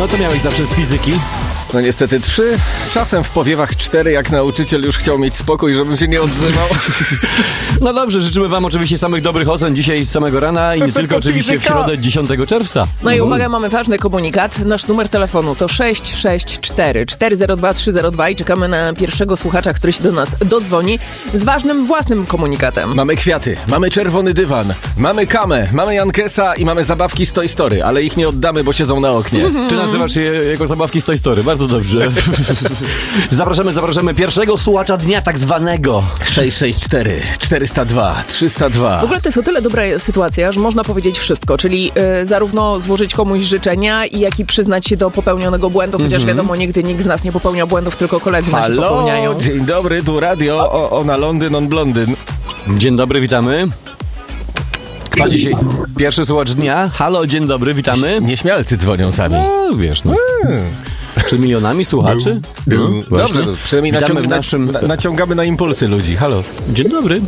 No co miałeś zawsze z fizyki? No niestety 3, czasem w powiewach 4, jak nauczyciel już chciał mieć spokój, żebym się nie odzywał. No dobrze, życzymy wam oczywiście samych dobrych ocen dzisiaj z samego rana i nie tylko oczywiście w środę 10 czerwca. No i uwaga, mamy ważny komunikat. Nasz numer telefonu to 664 402 302 i czekamy na pierwszego słuchacza, który się do nas dodzwoni z ważnym własnym komunikatem. Mamy kwiaty, mamy czerwony dywan, mamy kamę, mamy Jankesa i mamy zabawki z Toy Story, ale ich nie oddamy, bo siedzą na oknie. Ty nazywasz je jako zabawki z Toy Story, bardzo dobrze. Zapraszamy pierwszego słuchacza dnia tak zwanego. 664 402 302. W ogóle to jest o tyle dobra sytuacja, że można powiedzieć wszystko, czyli zarówno złożyć komuś życzenia, jak i przyznać się do popełnionego błędu, chociaż wiadomo, nigdy nikt z nas nie popełnia błędów, tylko koledzy nasi popełniają. Dzień dobry, tu radio, ona Londyn, on blondyn. Dzień dobry, witamy. Kto dzisiaj pierwszy słuchacz dnia? Halo, dzień dobry, witamy. Nieśmialcy dzwonią sami. No, wiesz, no. Czy milionami słuchaczy? No, dobrze, przynajmniej witamy w naszym... naciągamy na impulsy ludzi. Halo. Dzień dobry.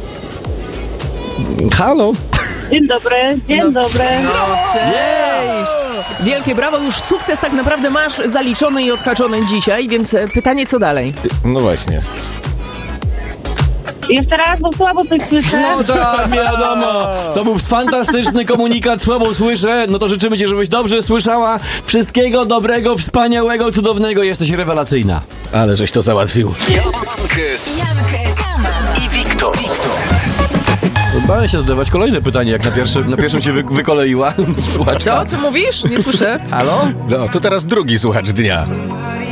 Halo. Dzień dobry, dzień dobry. No, cześć! Wielkie brawo, już sukces tak naprawdę masz zaliczony i odhaczony dzisiaj, więc pytanie, co dalej? No właśnie. Jeszcze raz, bo słabo coś słyszę. No tak, wiadomo. To był fantastyczny komunikat, słabo słyszę. No to życzymy ci, żebyś dobrze słyszała. Wszystkiego dobrego, wspaniałego, cudownego. Jesteś rewelacyjna. Ale żeś to załatwił. Jankes, i Wiktor. Bałem się zadawać kolejne pytanie, jak na pierwszym się wykoleiła. Co? Co mówisz? Nie słyszę. Halo? No, to teraz drugi słuchacz dnia.